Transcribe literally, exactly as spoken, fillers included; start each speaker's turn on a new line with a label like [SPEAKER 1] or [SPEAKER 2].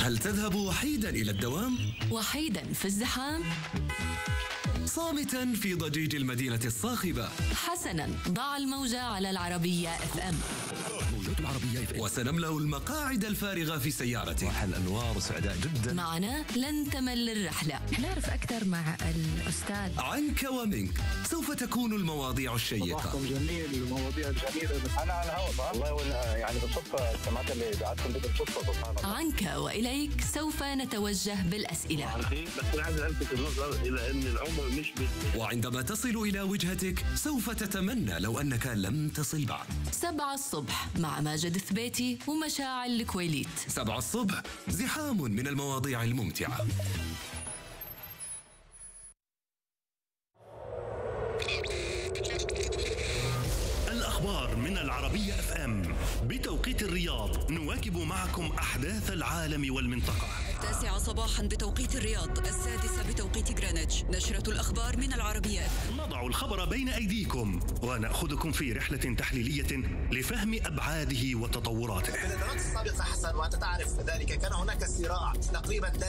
[SPEAKER 1] هل تذهب وحيدا إلى الدوام؟
[SPEAKER 2] وحيدا في الزحام؟
[SPEAKER 1] صامتا في ضجيج المدينة الصاخبة؟
[SPEAKER 2] حسنا، ضع الموجة على العربية اف ام.
[SPEAKER 1] موجة العربية اف ام. وسنملأ المقاعد الفارغة في سيارتك.
[SPEAKER 3] راح الأنوار وسعداء جدا.
[SPEAKER 2] معنا لن تمل الرحلة.
[SPEAKER 4] نعرف أكثر مع الأستاذ.
[SPEAKER 1] عنك ومنك سوف تكون المواضيع الشيقة.
[SPEAKER 5] صباحكم جميل، المواضيع الجميلة.
[SPEAKER 6] أنا على الهواء والله، وأنا يعني بالصدفة سمعت اللي دعتكم بالصدفة. سبحان الله.
[SPEAKER 2] عنك وإليك سوف نتوجه بالأسئلة.
[SPEAKER 6] بس أنا عايز ألفت النظر إلى أن العمر مش بس.
[SPEAKER 1] وعندما تصل إلى وجهتك سوف تتمنى لو أنك لم تصل بعد.
[SPEAKER 2] سبعة الصبح مع ماجد ثبيتي ومشاعل الكويليت.
[SPEAKER 1] سبعة الصبح، زحام من المواضيع الممتعة.
[SPEAKER 7] الأخبار من العربية اف ام بتوقيت الرياض. نواكب معكم أحداث العالم والمنطقة.
[SPEAKER 8] التاسعة صباحا بتوقيت الرياض، السادسة بتوقيت غرينتش. نشرة الأخبار من العربية.
[SPEAKER 7] نضع الخبر بين أيديكم ونأخذكم في رحلة تحليلية لفهم أبعاده وتطوراته.
[SPEAKER 9] في السابقة حسن وأنت تعرف ذلك، كان هناك صراع تقريبا